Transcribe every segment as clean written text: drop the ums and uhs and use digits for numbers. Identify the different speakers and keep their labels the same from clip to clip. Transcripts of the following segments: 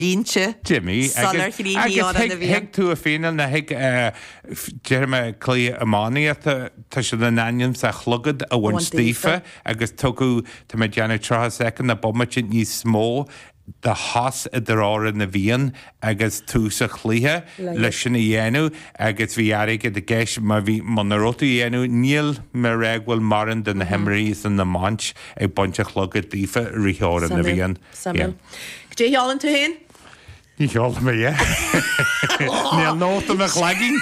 Speaker 1: Línte
Speaker 2: Jimmy
Speaker 1: Salar chríní ára na bhíon.
Speaker 2: Hic tú a féanal na hic Jeremy clí amániaata tá se na naim sa chlugad a bhain stífa agus tugu tá me deanna trotha second na bommatin níos smó the has idir ára na bhíon agus tú sa chlíthe leis sin na dhéanú agus bhí aige de gceis má bhí man na rota dhéanú níl mar réghfuil maran den na himraí san na Manch ag bainte chlugad dífa rítheára na bhíon.
Speaker 1: Dé heálann tú hain?
Speaker 2: Ní heála mé Níl nóta me chlagin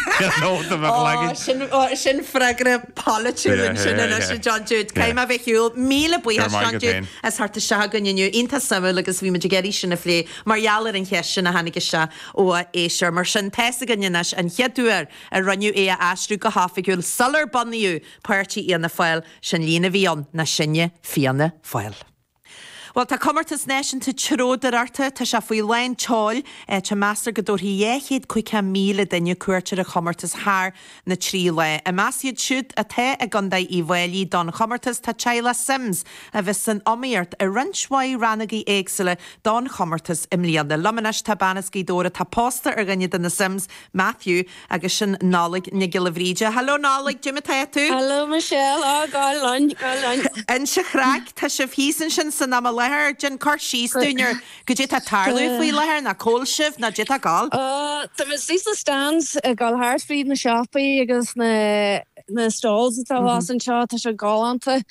Speaker 1: sin freigra palúin sin sin John Jude céim a bheithiúil míle buí John Jude as harta se ganniu inta samú agus bhí me geirí sinna phlé marhealar an cheis sin na hanige se ó éisiir mar sin teessa ganneis an cheadúir a ranniu é a astrú go hafiúil salar banniú páirtí íana fáil sin lína bhíon na sinne fianna fáil. Well, tá commartas nation te tródar arta tá se faoi lein teáil te meastar go dúir héchéad 5,000 daine cuairtear a commartas thar na trí le. A measíad siúd a the a gandaid í bhhailí don commartas tá Sheila Sims a bheits san omíart a rinshwaí ranagaí éagsile don commartas im líana. Lomanis tá banascí dóra tá pósta ar ganne den na Sims Matthew agus sin nálaigh na Gilabhríide. Hallo nálaigh Jimmy tá tú?
Speaker 3: Hello Michelle, gáil
Speaker 1: An se chraig tá se hísan sin san am lehar Jen Carshís dúnear go dé a tarlú faoi lehar na cóilsibh na dé a gáil?
Speaker 3: Tá sísla stands a gáil Hartfried na shoppaí agus na stalls atá bhás an seo tá se gáanta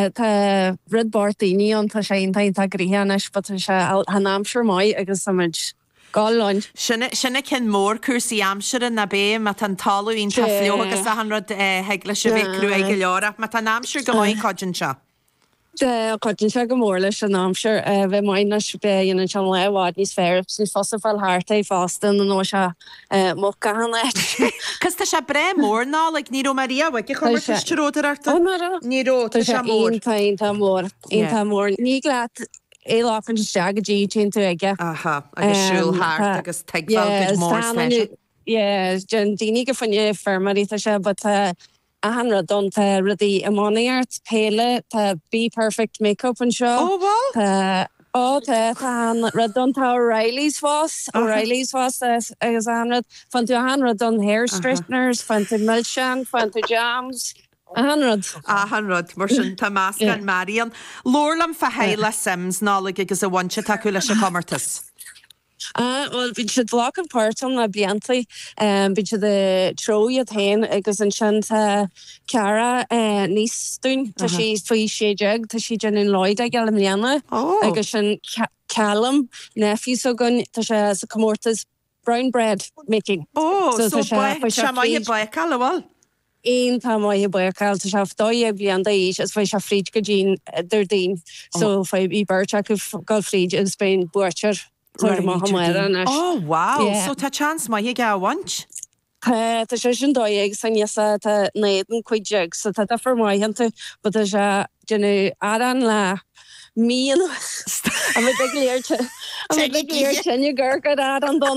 Speaker 3: tá ridbart daoine an tá sé intainta gríhanis ba tá se hanamsir mai agus samid gáilin.
Speaker 1: Sinna cin mór cuasaí amsir na bé mat an talú on tá fliú agus a hanrad heagla se bheith cruú ag go leorach mat an amsir go maiid codin seo.
Speaker 3: Cotin se go mór leis an amsir bheith maina be an an lehád níos fér ní fosafáil háta fástan an nó se mocha hanna.
Speaker 1: Cos tá se bre mór ná le Níró Maria bhaid go chuir terótar arta? Níró tá se mór.
Speaker 3: Tá mór. Ínta mór. Ní gleat éláchan steagadí tin tú aige.
Speaker 1: Aha, agus siúlthart agus teagháil mór spéisial.
Speaker 3: Jen daoine go fanne fermarí tá se, but a hanra don tá rudí amánaart péile tá Be Perfect Makeup an seo.
Speaker 1: Oh, well?
Speaker 3: Tá radon tá O'Reilly's fás agus hanrad fan tú hanrad don hair straighteners, fan tú milkshake, fan tú jams.
Speaker 1: Hanrad mar sin tá más gan Marian. Lorlam fa Sheila Sims nálaigh agus a bhainte taú leis a commartas.
Speaker 3: Well, bhín siad bhlach an páirteam na bliantaí, bhín siad de tróiad hain agus an sin tá Cara níos dún, tá sí faoi séideag, tá sí Jen in Lloyd ag eile mliana, agus sin Callum, nephew so gun, tá sé sa comórtas brown bread making.
Speaker 1: So tá mai ba Callum.
Speaker 3: Ein tá mai buáil tá se dói blian éis as fai se fríd go dín der dín, so fai í burteach go fríd agus Spain buirtear.
Speaker 1: Oh, wow. So tá chance mai ag bhaint?
Speaker 3: Tá sé sin dóig san sa tá néan chuideag, so tá formaihananta, but tá se denu aran le míon a léir tenne gur an don.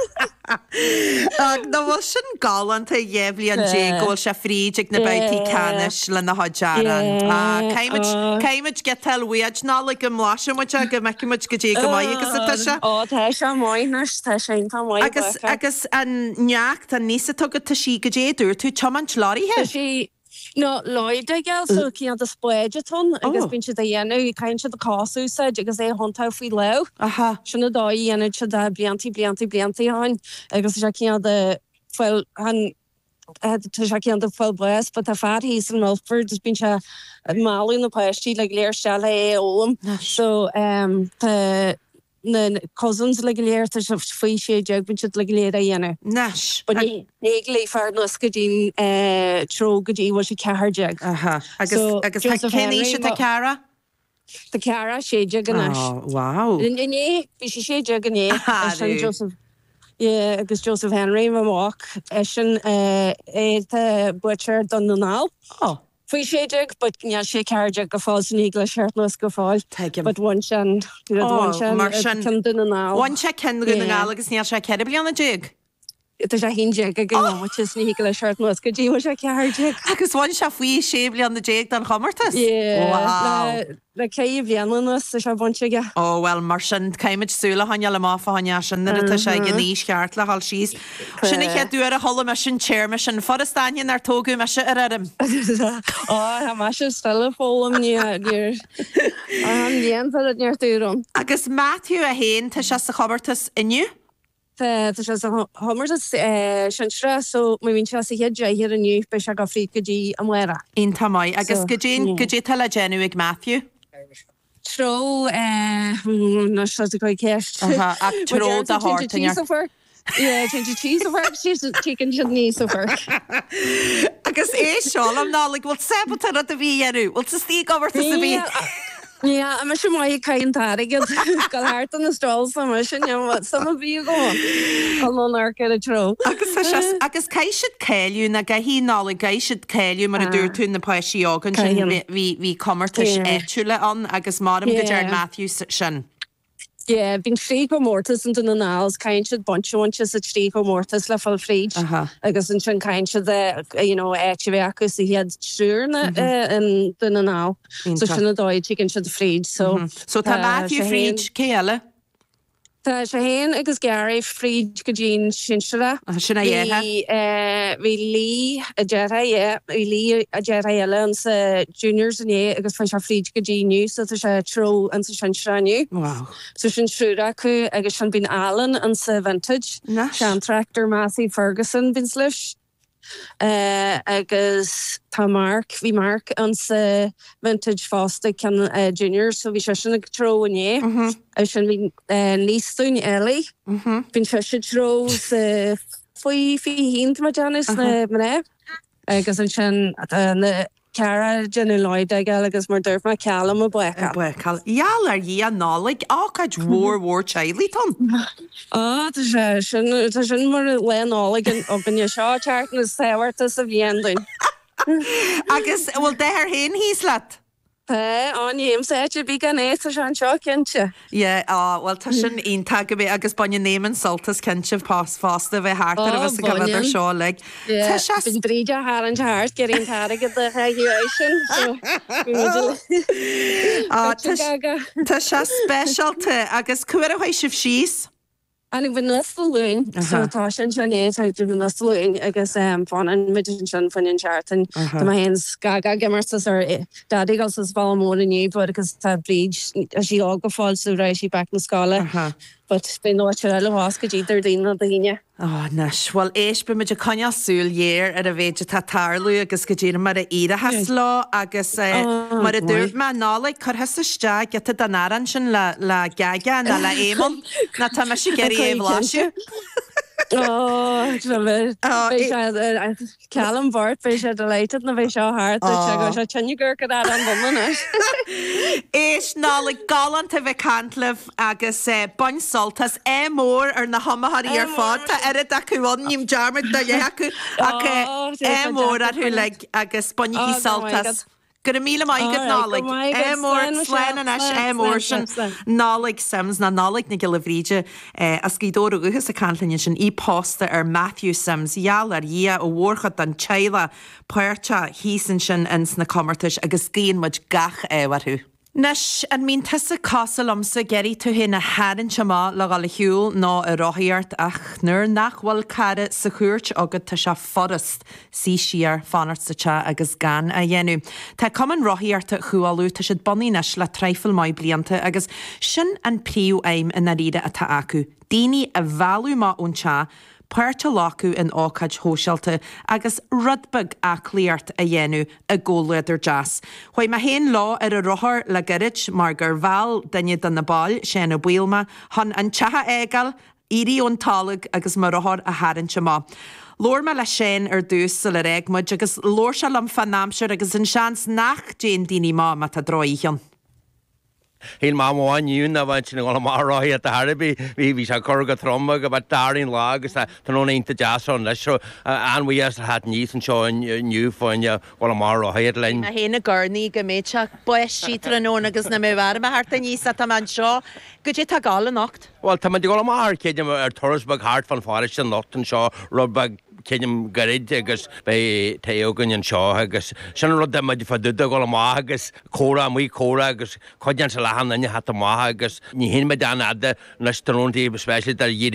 Speaker 1: Na bhil sin gáanta dhéhlí an dé ggóil se fríd ag na beití canis le na hodearan. Céimiid get talhuiad ná le go mláise muide go meiciimiid go dé go mai agus tá se?
Speaker 3: Tá se máinnas tá sé tá mai.
Speaker 1: Agus an neach tá níos tugad tá sí go déadú tú chomant láiríthe?
Speaker 3: No, Lloyd agel, so cían a spléideton, agus bín si a dhéanú, I cain si a cáúsaid, agus é hontá faoi le. Sinna dóí dhéanú si a blianti hain, agus se cían de fuil han se cían de fuil bres, but a fad hís an Milford, dus bín se máú na páistí le léir se le ólam, so na cousins le léir tá faoi sé deag bin si le léir a dhéanú.
Speaker 1: Nes.
Speaker 3: Ní lé fear nos go dín tro go dí bhil si cethar deag.
Speaker 1: Agus céní si a Cara?
Speaker 3: Tá Cara sé deag an eis.
Speaker 1: Wow.
Speaker 3: Iné, bhí si sé deag an é. Joseph. Agus Joseph Henry mamach sin é butcher don nanál. Fui séideag, but ní sé ceirdeag go fáil san ígla seirtlas go fáil. But one sin
Speaker 1: mar sin duna ná. One se cin duna ná agus ní se ceir blianana déag?
Speaker 3: Tá sé hinje go mu ní le seart mu go ddí se ceharde.
Speaker 1: Agus bhain se faoi sébli an na déag an chamartas?
Speaker 3: Le cé bhéanana sa se bontige.
Speaker 1: Ó well mar sin caiimiid súla haine le máfa haine sin tá sé g níos ceart le hall síos. Sinna ché dúar a hola me sin chairrma sin forstainin ar tógu me se arm.
Speaker 3: Ha me se stelle fólam ní an neartúm.
Speaker 1: Agus Matthew a héin tá se sa chabartas inniu?
Speaker 3: Tá homar sinstra so mé vín se héide hir aniu be se go frí godí am lera.
Speaker 1: On tamáid agus godé tal a genú ag Matthew?
Speaker 3: Tro na go ceist.
Speaker 1: Tro a hart.
Speaker 3: Yeah, cheese over chicken níos over.
Speaker 1: Agus é seo am nálig bhil sebata a bhíhéú, bhil sa tí gobarta sa bhí.
Speaker 3: Ja, me sem mai caiintárig gal hart an na stal sam sin sam bhí go arce a tro.
Speaker 1: Agus cai siad céiliú na ga hí nála gai siad céiliú mar a dúirtún na páisiágan sin hí commartas éúile an agus marm go Jared Matthews sin.
Speaker 3: Yeah, bín trí go mórtas an duna náils caiint siad bonseointse a trí go mórtas le fall fríd agus an sin caiint siad éitiveachgus i hiad siúrna an duna ná. So sinna dóid chicken siad fríd. So
Speaker 1: tá Matthew fríd céile?
Speaker 3: Tá sé héin agus Gary fríd go dín sinsere.
Speaker 1: Sinna dhéthe?
Speaker 3: Bhí lí a djera lí a djera eile an sa juniors an agus fan se fríd go díniu so tá sé tro an sa sinsraniu.
Speaker 1: Wow.
Speaker 3: So sin siúra acu agus sin bín Allen an sa vintage. Sean Tractor Matthew Ferguson bín slis. Agus tá hí Mark an sa vintage fásta can junior so bhí se sinna tro ané a sin bhí níosún eile bín fe se tro sa faoi hínt mar Janice na mné agus an sin na Cara Jenny Lloyd agus mar dúirt me cealam a buecha.
Speaker 1: Iall ar dhí an nálaigh ácaid mhór teilí tan?
Speaker 3: Tá sin mar leálaigh an gan seo teart na saoirtas a bhíondain.
Speaker 1: Agus bhfuil déir héin híos leat?
Speaker 3: Aníim séte bí gan éit an seo cinnte.
Speaker 1: Bhil tá sin onanta go bh agus banne néman soltas cinnte fásta bheith hátar a bheits go bhidir seo le.
Speaker 3: Bin bríide há an teart geíon tára go de
Speaker 1: Tá se spéisialta agus cuair a chuéis sibh síos?
Speaker 3: Anig bhí nastalúin tá sin sinné bhí nastalúin agus fan an mid sin fanin chartan Tá hens gaga gemartas ar dadig as bhá mór aniu bud agus tá bríd a sí á go fáil sú éis sí back na scála. But bé nóir eile hás go ddíidir daine a daine.
Speaker 1: Nes, bhil éis be muidir coineasúil dhéir ar a bhéidir tá tarlú agus go ddíir mar a ire has lá agus mar a dúirt me nálaigh chu heiste geta danáran sin le gaga na le éman na tá me si geirí éhláisiú.
Speaker 3: Cealam bhart fé sé deléitad na bheith seo háart go se tenigur go an bumna.
Speaker 1: Éis nálaigh galant a bheith cantlah agus bain soltas mór ar na hamathaí ar fád tá airad acuháin níim dearmid do dhéacu mór ar thu le agus bainní soltas. Gur míle mai go nálaigh mór slein an mór sin nálaigh Sims na nálaigh na gilehríide a scídó agus a canlainn sin ípásta ar Matthew Sims iall ar dhé ó bhórchad an teile puirte hísan sin ins na commartais agus cíon muid gach éharthú. Nes an mín tusa cásalamsa geirí tú hé na háan semá le gal hiúil ná a roiíart ach nuair nachhfuil cara sa chuirt agad tá se forrast sí siar fanart sa te agus gan a dhéennn. Tá cum an roiíarta chuáú tá siad bonínes le treifil mai blianta agus sin an príú aim in na riide atá acu. Daoine a bhhealú má únse, puirte lácu in ácaid hóseilta agus rudbag a cléart a dhéennn a ggóleidir jazz. Choi ma héin lá ar a rothir le garid mar gur bhil daine den na báil sé na bhuiilma hon an tethe égal, íríón tálaigh agus mar rothir a háann semá. Lór me le sin ar dús sa le réagmuid agus lór se lam fan námseir agus an seans nach déon daoine má mat a droíon.
Speaker 4: hí má máinún a bhaint sin gáil marráí a Harbí hí se chugad tromma go bh darín lágus tanónta deasán leis anmhuias hat níos an seo nniu fáinne gáil marráid lein.
Speaker 1: A héna gurnaí go méid se buis sítra nó agus na méhhar a harta níos a man seo go dé tá gála nacht.
Speaker 4: Well, tá gáil mar céidim ar Thursbag hart fan fáris an not an seo rubbag céidim garid agus be taogan an seo agus sin rud de maid fa duda gáil má agus córa mí córa agus chuidean sa lehan aine hat má agus ní hin me dan ada leis tróntaí spéisial ar